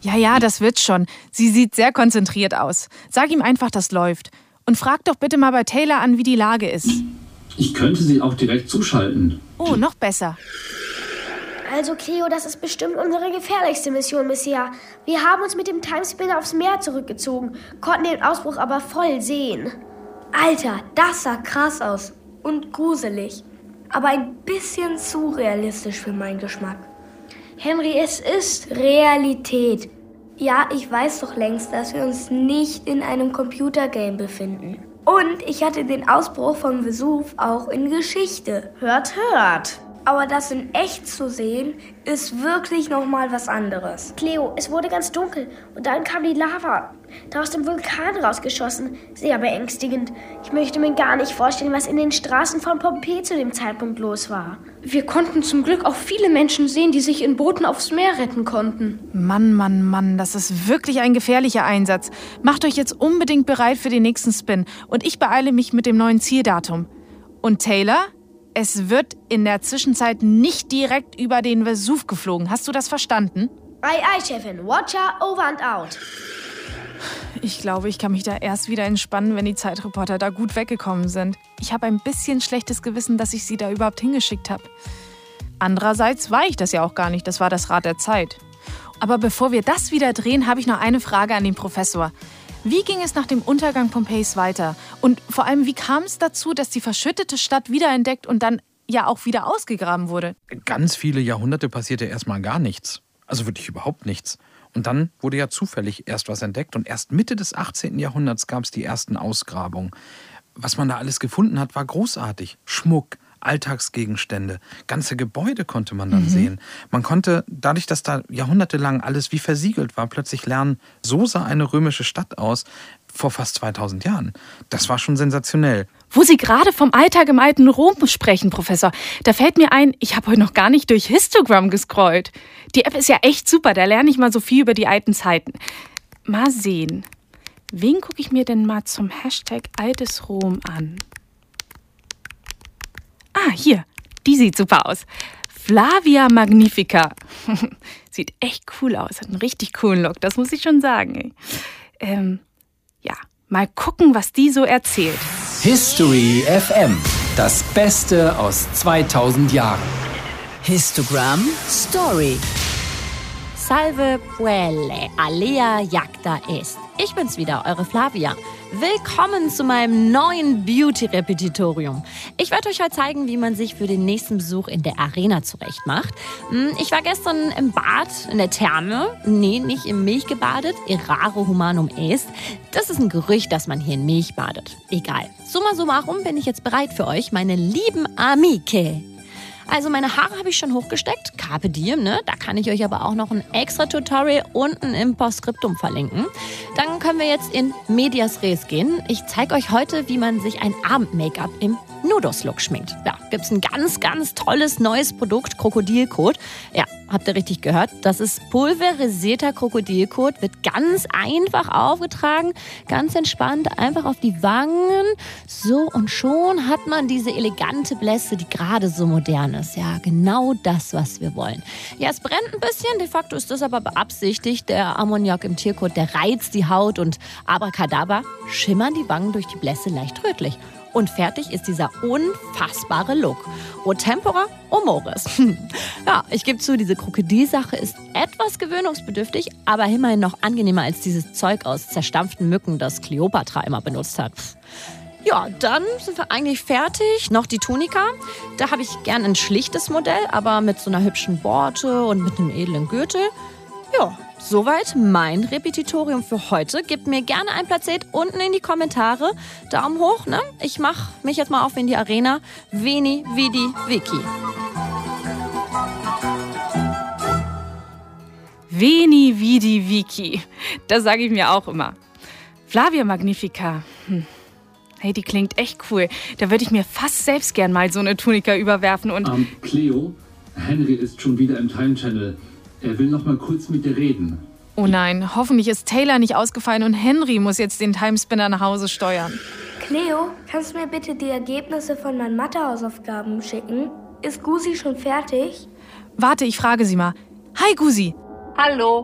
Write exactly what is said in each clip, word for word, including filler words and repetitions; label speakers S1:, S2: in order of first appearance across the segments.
S1: Ja, ja, das wird schon. Sie sieht sehr konzentriert aus. Sag ihm einfach, das läuft. Und frag doch bitte mal bei Taylor an, wie die Lage ist.
S2: Ich könnte sie auch direkt zuschalten.
S1: Oh, noch besser.
S3: Also Cleo, das ist bestimmt unsere gefährlichste Mission bisher. Wir haben uns mit dem Timespinner aufs Meer zurückgezogen, konnten den Ausbruch aber voll sehen.
S4: Alter, das sah krass aus und gruselig. Aber ein bisschen zu realistisch für meinen Geschmack.
S3: Henry, es ist Realität.
S4: Ja, ich weiß doch längst, dass wir uns nicht in einem Computergame befinden. Und ich hatte den Ausbruch vom Vesuv auch in Geschichte.
S3: Hört, hört.
S4: Aber das in echt zu sehen, ist wirklich nochmal was anderes.
S3: Cleo, es wurde ganz dunkel und dann kam die Lava. Da aus dem Vulkan rausgeschossen. Sehr beängstigend. Ich möchte mir gar nicht vorstellen, was in den Straßen von Pompeji zu dem Zeitpunkt los war.
S5: Wir konnten zum Glück auch viele Menschen sehen, die sich in Booten aufs Meer retten konnten.
S1: Mann, Mann, Mann, das ist wirklich ein gefährlicher Einsatz. Macht euch jetzt unbedingt bereit für den nächsten Spin. Und ich beeile mich mit dem neuen Zieldatum. Und Taylor? Es wird in der Zwischenzeit nicht direkt über den Vesuv geflogen. Hast du das verstanden?
S3: Ei, ei, Chefin. Watcher, over and out.
S1: Ich glaube, ich kann mich da erst wieder entspannen, wenn die Zeitreporter da gut weggekommen sind. Ich habe ein bisschen schlechtes Gewissen, dass ich sie da überhaupt hingeschickt habe. Andererseits war ich das ja auch gar nicht. Das war das Rad der Zeit. Aber bevor wir das wieder drehen, habe ich noch eine Frage an den Professor. Wie ging es nach dem Untergang Pompejis weiter? Und vor allem, wie kam es dazu, dass die verschüttete Stadt wiederentdeckt und dann ja auch wieder ausgegraben wurde?
S6: Ganz viele Jahrhunderte passierte erstmal gar nichts. Also wirklich überhaupt nichts. Und dann wurde ja zufällig erst was entdeckt. Und erst Mitte des achtzehnten Jahrhunderts gab es die ersten Ausgrabungen. Was man da alles gefunden hat, war großartig. Schmuck, Alltagsgegenstände, ganze Gebäude konnte man dann mhm. sehen. Man konnte, dadurch, dass da jahrhundertelang alles wie versiegelt war, plötzlich lernen, so sah eine römische Stadt aus vor fast zweitausend Jahren. Das war schon sensationell.
S1: Wo Sie gerade vom Alltag im alten Rom sprechen, Professor, da fällt mir ein, ich habe heute noch gar nicht durch Histogramm gescrollt. Die App ist ja echt super, da lerne ich mal so viel über die alten Zeiten. Mal sehen, wen gucke ich mir denn mal zum Hashtag altes Rom an? Ah, hier, die sieht super aus. Flavia Magnifica. Sieht echt cool aus, hat einen richtig coolen Look, das muss ich schon sagen. Ey. Ähm, ja, mal gucken, was die so erzählt.
S7: History F M, das Beste aus zweitausend Jahren.
S8: Histogramm Story.
S9: Salve puelle, alea jacta est. Ich bin's wieder, eure Flavia. Willkommen zu meinem neuen Beauty-Repetitorium. Ich werde euch heute zeigen, wie man sich für den nächsten Besuch in der Arena zurechtmacht. Ich war gestern im Bad, in der Therme. Nee, nicht in Milch gebadet. Errare humanum est. Das ist ein Gerücht, dass man hier in Milch badet. Egal. Summa summarum bin ich jetzt bereit für euch, meine lieben Amiche. Also meine Haare habe ich schon hochgesteckt, Carpe Diem, ne? Da kann ich euch aber auch noch ein extra Tutorial unten im Postskriptum verlinken. Dann können wir jetzt in Medias Res gehen. Ich zeige euch heute, wie man sich ein Abend-Make-up im Nudus-Look schminkt. Ja, gibt's ein ganz, ganz tolles neues Produkt, Krokodilkot. Ja, habt ihr richtig gehört? Das ist pulverisierter Krokodilkot, wird ganz einfach aufgetragen, ganz entspannt, einfach auf die Wangen. So, und schon hat man diese elegante Blässe, die gerade so modern ist. Ja, genau das, was wir wollen. Ja, es brennt ein bisschen, de facto ist das aber beabsichtigt. Der Ammoniak im Tierkot, der reizt die Haut und abracadabra schimmern die Wangen durch die Blässe leicht rötlich. Und fertig ist dieser unfassbare Look. O tempora, o mores. Ja, ich gebe zu, diese Krokodilsache ist etwas gewöhnungsbedürftig, aber immerhin noch angenehmer als dieses Zeug aus zerstampften Mücken, das Kleopatra immer benutzt hat. Ja, dann sind wir eigentlich fertig. Noch die Tunika. Da habe ich gern ein schlichtes Modell, aber mit so einer hübschen Borte und mit einem edlen Gürtel. Ja, soweit mein Repetitorium für heute. Gebt mir gerne ein Placet unten in die Kommentare. Daumen hoch, ne? Ich mache mich jetzt mal auf in die Arena. Veni, vidi, vici.
S1: Veni, vidi, vici. Das sage ich mir auch immer. Flavia Magnifica. Hm. Hey, die klingt echt cool. Da würde ich mir fast selbst gern mal so eine Tunika überwerfen und...
S2: Um, Cleo, Henry ist schon wieder im Time Channel. Er will noch mal kurz mit dir reden.
S1: Oh nein, hoffentlich ist Taylor nicht ausgefallen und Henry muss jetzt den Timespinner nach Hause steuern.
S4: Cleo, kannst du mir bitte die Ergebnisse von meinen Mathehausaufgaben schicken? Ist Gusi schon fertig?
S1: Warte, ich frage sie mal. Hi, Gusi.
S10: Hallo.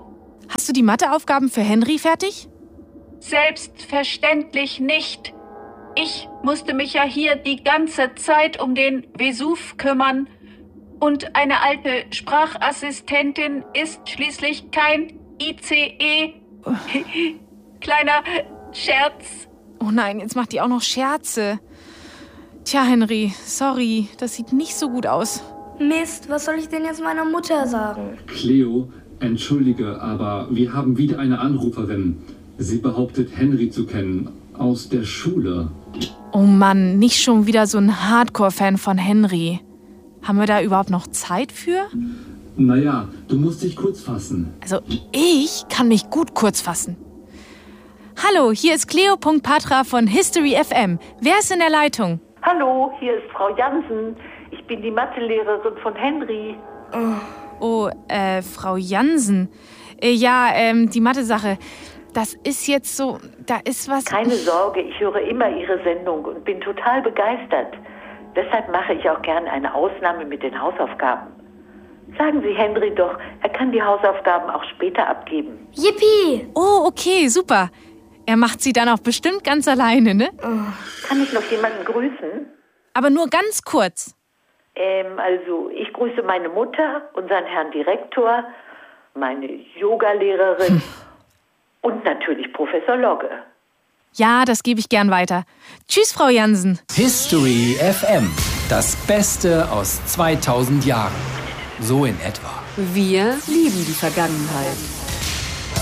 S1: Hast du die Matheaufgaben für Henry fertig?
S10: Selbstverständlich nicht. Ich musste mich ja hier die ganze Zeit um den Vesuv kümmern. Und eine alte Sprachassistentin ist schließlich kein I C E. Kleiner Scherz.
S1: Oh nein, jetzt macht die auch noch Scherze. Tja, Henry, sorry, das sieht nicht so gut aus.
S4: Mist, was soll ich denn jetzt meiner Mutter sagen?
S2: Cleo, entschuldige, aber wir haben wieder eine Anruferin. Sie behauptet, Henry zu kennen, aus der Schule.
S1: Oh Mann, nicht schon wieder so ein Hardcore-Fan von Henry. Haben wir da überhaupt noch Zeit für?
S2: Naja, du musst dich kurz fassen.
S1: Also, ich kann mich gut kurz fassen. Hallo, hier ist Cleo.Patra von History F M. Wer ist in der Leitung?
S11: Hallo, hier ist Frau Jansen. Ich bin die Mathelehrerin von Henry.
S1: Oh, oh äh, Frau Jansen. Äh, ja, ähm, die Mathe-Sache. Das ist jetzt so, da ist was...
S11: Keine Sorge, ich höre immer Ihre Sendung und bin total begeistert. Deshalb mache ich auch gerne eine Ausnahme mit den Hausaufgaben. Sagen Sie Henry doch, er kann die Hausaufgaben auch später abgeben.
S4: Yippie!
S1: Oh, okay, super. Er macht sie dann auch bestimmt ganz alleine, ne?
S11: Kann ich noch jemanden grüßen?
S1: Aber nur ganz kurz.
S11: Ähm, also, ich grüße meine Mutter, unseren Herrn Direktor, meine Yogalehrerin und natürlich Professor Logge.
S1: Ja, das gebe ich gern weiter. Tschüss, Frau Jansen.
S7: History F M. Das Beste aus zweitausend Jahren. So in etwa.
S8: Wir lieben die Vergangenheit.